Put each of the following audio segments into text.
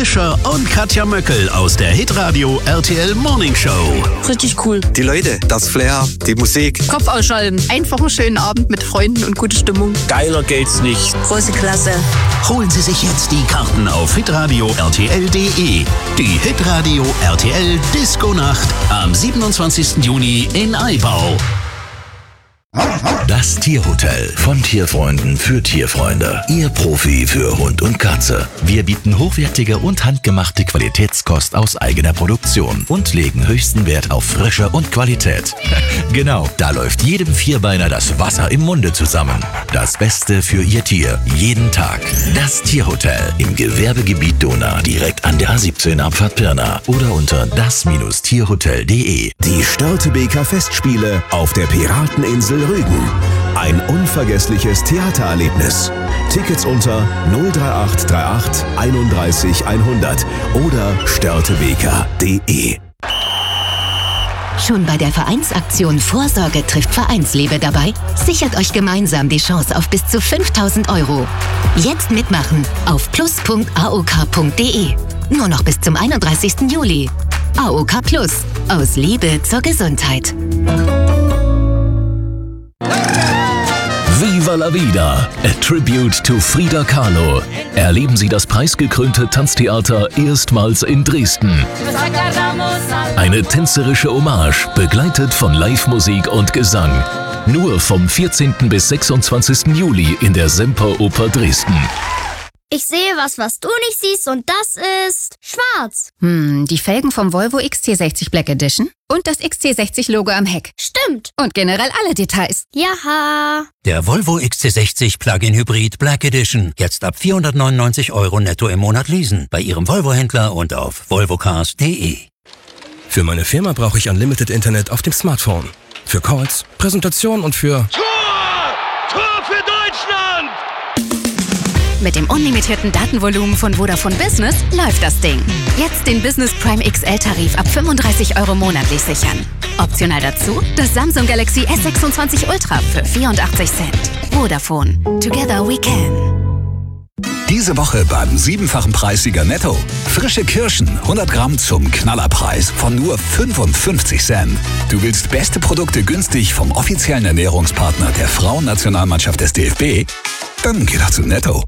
Fischer und Katja Möckel aus der Hitradio RTL Morning Show. Richtig cool. Die Leute, das Flair, die Musik. Kopf ausschalten. Einfach einen schönen Abend mit Freunden und gute Stimmung. Geiler geht's nicht. Große Klasse. Holen Sie sich jetzt die Karten auf hitradio RTL.de. Die Hitradio RTL Disco Nacht am 27. Juni in Aibau. Das Tierhotel von Tierfreunden für Tierfreunde. Ihr Profi für Hund und Katze. Wir bieten hochwertige und handgemachte Qualitätskost aus eigener Produktion und legen höchsten Wert auf Frische und Qualität. Genau, da läuft jedem Vierbeiner das Wasser im Munde zusammen. Das Beste für Ihr Tier, jeden Tag. Das Tierhotel im Gewerbegebiet Donau, direkt an der A17 Abfahrt Pirna oder unter das-tierhotel.de. Die Störtebeker Festspiele auf der Pirateninsel Rügen. Ein unvergessliches Theatererlebnis. Tickets unter 03838 31 100 oder störtebeker.de. Schon bei der Vereinsaktion Vorsorge trifft Vereinsliebe dabei? Sichert euch gemeinsam die Chance auf bis zu 5.000 €. Jetzt mitmachen auf plus.aok.de. Nur noch bis zum 31. Juli. AOK Plus. Aus Liebe zur Gesundheit. Viva la Vida, a tribute to Frida Kahlo. Erleben Sie das preisgekrönte Tanztheater erstmals in Dresden. Eine tänzerische Hommage, begleitet von Live-Musik und Gesang. Nur vom 14. bis 26. Juli in der Semperoper Dresden. Ich sehe was du nicht siehst, und das ist schwarz. Die Felgen vom Volvo XC60 Black Edition und das XC60-Logo am Heck. Stimmt. Und generell alle Details. Jaha. Der Volvo XC60 Plug-in Hybrid Black Edition. Jetzt ab 499 € netto im Monat leasen. Bei Ihrem Volvo-Händler und auf volvocars.de. Für meine Firma brauche ich Unlimited Internet auf dem Smartphone. Für Calls, Präsentationen und für... Tor für Deutschland! Mit dem unlimitierten Datenvolumen von Vodafone Business läuft das Ding. Jetzt den Business Prime XL-Tarif ab 35 € monatlich sichern. Optional dazu das Samsung Galaxy S26 Ultra für 84 Cent. Vodafone. Together we can. Diese Woche beim 7-fachen Preissieger Netto. Frische Kirschen, 100 Gramm zum Knallerpreis von nur 55 Cent. Du willst beste Produkte günstig vom offiziellen Ernährungspartner der Frauennationalmannschaft des DFB? Dann geh doch zu Netto.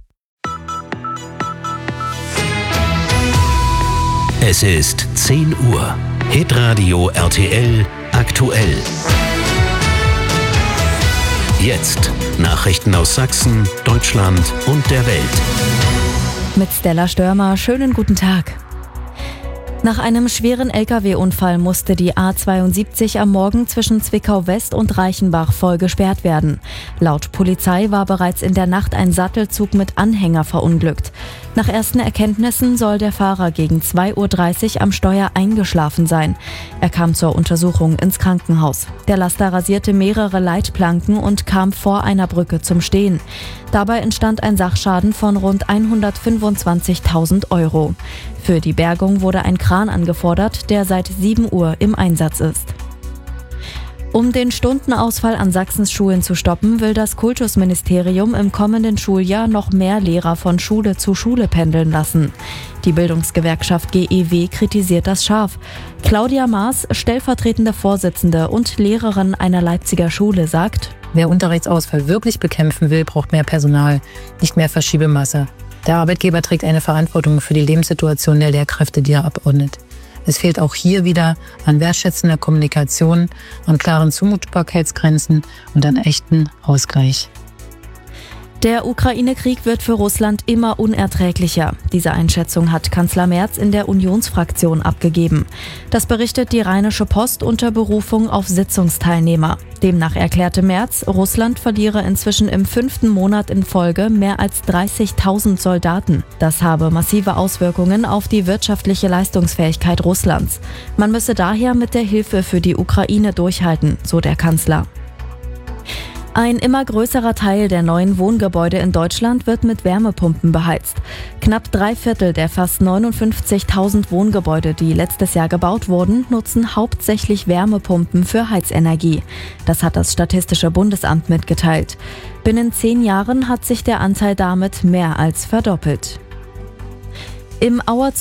Es ist 10 Uhr. Hitradio RTL aktuell. Jetzt Nachrichten aus Sachsen, Deutschland und der Welt. Mit Stella Störmer, schönen guten Tag. Nach einem schweren Lkw-Unfall musste die A72 am Morgen zwischen Zwickau-West und Reichenbach voll gesperrt werden. Laut Polizei war bereits in der Nacht ein Sattelzug mit Anhänger verunglückt. Nach ersten Erkenntnissen soll der Fahrer gegen 2:30 Uhr am Steuer eingeschlafen sein. Er kam zur Untersuchung ins Krankenhaus. Der Laster rasierte mehrere Leitplanken und kam vor einer Brücke zum Stehen. Dabei entstand ein Sachschaden von rund 125.000 €. Für die Bergung wurde ein Kran angefordert, der seit 7 Uhr im Einsatz ist. Um den Stundenausfall an Sachsens Schulen zu stoppen, will das Kultusministerium im kommenden Schuljahr noch mehr Lehrer von Schule zu Schule pendeln lassen. Die Bildungsgewerkschaft GEW kritisiert das scharf. Claudia Maas, stellvertretende Vorsitzende und Lehrerin einer Leipziger Schule, sagt: Wer Unterrichtsausfall wirklich bekämpfen will, braucht mehr Personal, nicht mehr Verschiebemasse. Der Arbeitgeber trägt eine Verantwortung für die Lebenssituation der Lehrkräfte, die er abordnet. Es fehlt auch hier wieder an wertschätzender Kommunikation, an klaren Zumutbarkeitsgrenzen und an echten Ausgleich. Der Ukraine-Krieg wird für Russland immer unerträglicher. Diese Einschätzung hat Kanzler Merz in der Unionsfraktion abgegeben. Das berichtet die Rheinische Post unter Berufung auf Sitzungsteilnehmer. Demnach erklärte Merz, Russland verliere inzwischen im 5. Monat in Folge mehr als 30.000 Soldaten. Das habe massive Auswirkungen auf die wirtschaftliche Leistungsfähigkeit Russlands. Man müsse daher mit der Hilfe für die Ukraine durchhalten, so der Kanzler. Ein immer größerer Teil der neuen Wohngebäude in Deutschland wird mit Wärmepumpen beheizt. Knapp 3/4 der fast 59.000 Wohngebäude, die letztes Jahr gebaut wurden, nutzen hauptsächlich Wärmepumpen für Heizenergie. Das hat das Statistische Bundesamt mitgeteilt. Binnen 10 Jahren hat sich der Anteil damit mehr als verdoppelt. Im Auer